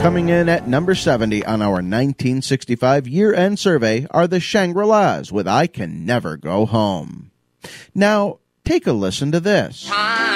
Coming in at number 70 on our 1965 year-end survey are the Shangri-Las with I Can Never Go Home. Now, take a listen to this. Time